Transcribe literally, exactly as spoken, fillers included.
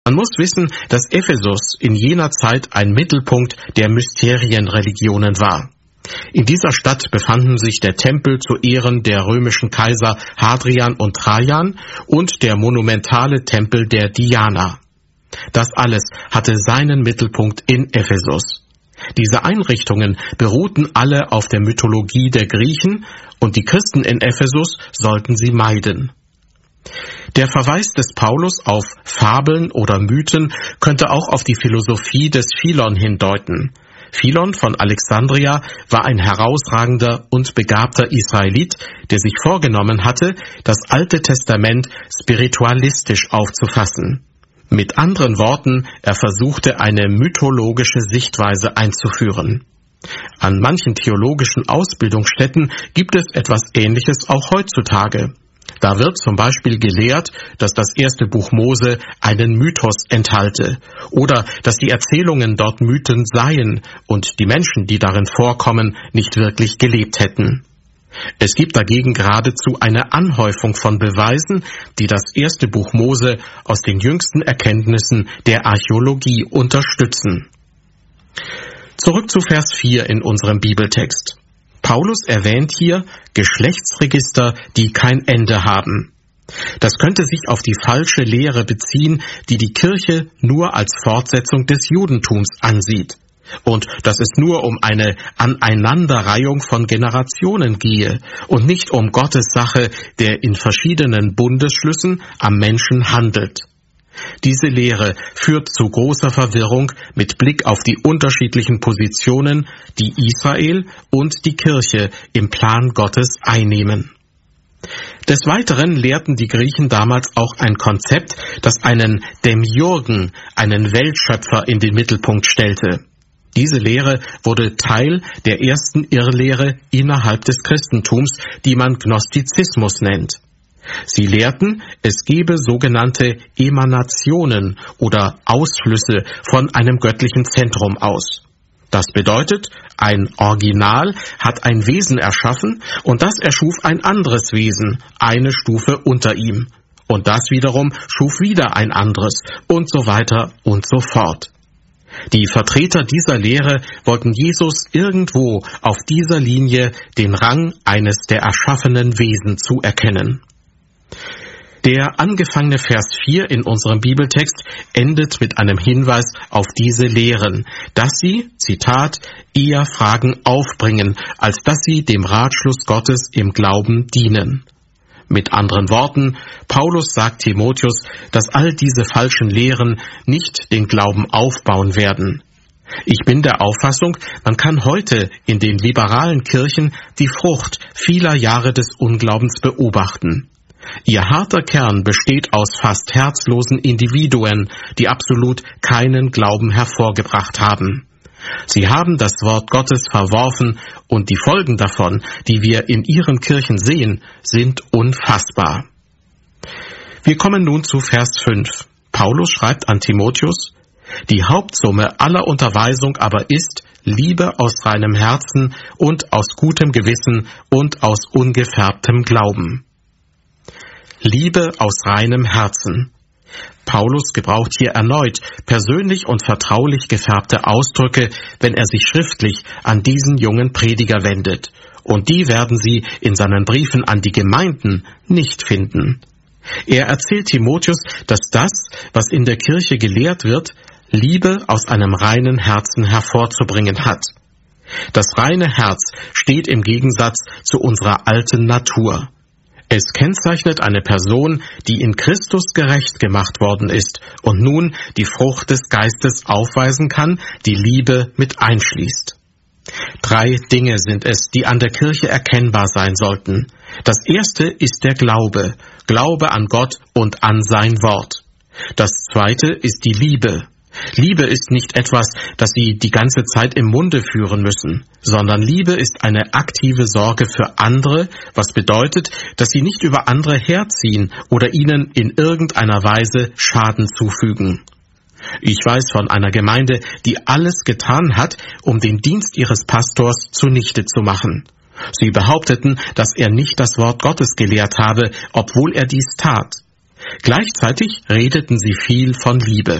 Man muss wissen, dass Ephesus in jener Zeit ein Mittelpunkt der Mysterienreligionen war. In dieser Stadt befanden sich der Tempel zu Ehren der römischen Kaiser Hadrian und Trajan und der monumentale Tempel der Diana. Das alles hatte seinen Mittelpunkt in Ephesus. Diese Einrichtungen beruhten alle auf der Mythologie der Griechen und die Christen in Ephesus sollten sie meiden. Der Verweis des Paulus auf Fabeln oder Mythen könnte auch auf die Philosophie des Philon hindeuten. Philon von Alexandria war ein herausragender und begabter Israelit, der sich vorgenommen hatte, das Alte Testament spiritualistisch aufzufassen. Mit anderen Worten, er versuchte eine mythologische Sichtweise einzuführen. An manchen theologischen Ausbildungsstätten gibt es etwas Ähnliches auch heutzutage. Da wird zum Beispiel gelehrt, dass das erste Buch Mose einen Mythos enthalte oder dass die Erzählungen dort Mythen seien und die Menschen, die darin vorkommen, nicht wirklich gelebt hätten. Es gibt dagegen geradezu eine Anhäufung von Beweisen, die das erste Buch Mose aus den jüngsten Erkenntnissen der Archäologie unterstützen. Zurück zu Vers vier in unserem Bibeltext. Paulus erwähnt hier Geschlechtsregister, die kein Ende haben. Das könnte sich auf die falsche Lehre beziehen, die die Kirche nur als Fortsetzung des Judentums ansieht. Und dass es nur um eine Aneinanderreihung von Generationen gehe und nicht um Gottes Sache, der in verschiedenen Bundesschlüssen am Menschen handelt. Diese Lehre führt zu großer Verwirrung mit Blick auf die unterschiedlichen Positionen, die Israel und die Kirche im Plan Gottes einnehmen. Des Weiteren lehrten die Griechen damals auch ein Konzept, das einen Demiurgen, einen Weltschöpfer, in den Mittelpunkt stellte. Diese Lehre wurde Teil der ersten Irrlehre innerhalb des Christentums, die man Gnostizismus nennt. Sie lehrten, es gebe sogenannte Emanationen oder Ausflüsse von einem göttlichen Zentrum aus. Das bedeutet, ein Original hat ein Wesen erschaffen und das erschuf ein anderes Wesen, eine Stufe unter ihm. Und das wiederum schuf wieder ein anderes und so weiter und so fort. Die Vertreter dieser Lehre wollten Jesus irgendwo auf dieser Linie den Rang eines der erschaffenen Wesen zuerkennen. Der angefangene Vers vier in unserem Bibeltext endet mit einem Hinweis auf diese Lehren, dass sie, Zitat, eher Fragen aufbringen, als dass sie dem Ratschluss Gottes im Glauben dienen. Mit anderen Worten, Paulus sagt Timotheus, dass all diese falschen Lehren nicht den Glauben aufbauen werden. Ich bin der Auffassung, man kann heute in den liberalen Kirchen die Frucht vieler Jahre des Unglaubens beobachten. Ihr harter Kern besteht aus fast herzlosen Individuen, die absolut keinen Glauben hervorgebracht haben. Sie haben das Wort Gottes verworfen und die Folgen davon, die wir in ihren Kirchen sehen, sind unfassbar. Wir kommen nun zu Vers fünf. Paulus schreibt an Timotheus, die Hauptsumme aller Unterweisung aber ist Liebe aus reinem Herzen und aus gutem Gewissen und aus ungefärbtem Glauben. Liebe aus reinem Herzen. Paulus gebraucht hier erneut persönlich und vertraulich gefärbte Ausdrücke, wenn er sich schriftlich an diesen jungen Prediger wendet. Und die werden Sie in seinen Briefen an die Gemeinden nicht finden. Er erzählt Timotheus, dass das, was in der Kirche gelehrt wird, Liebe aus einem reinen Herzen hervorzubringen hat. Das reine Herz steht im Gegensatz zu unserer alten Natur. Es kennzeichnet eine Person, die in Christus gerecht gemacht worden ist und nun die Frucht des Geistes aufweisen kann, die Liebe mit einschließt. Drei Dinge sind es, die an der Kirche erkennbar sein sollten. Das erste ist der Glaube, Glaube an Gott und an sein Wort. Das zweite ist die Liebe. Liebe ist nicht etwas, das Sie die ganze Zeit im Munde führen müssen, sondern Liebe ist eine aktive Sorge für andere, was bedeutet, dass Sie nicht über andere herziehen oder ihnen in irgendeiner Weise Schaden zufügen. Ich weiß von einer Gemeinde, die alles getan hat, um den Dienst ihres Pastors zunichte zu machen. Sie behaupteten, dass er nicht das Wort Gottes gelehrt habe, obwohl er dies tat. Gleichzeitig redeten sie viel von Liebe.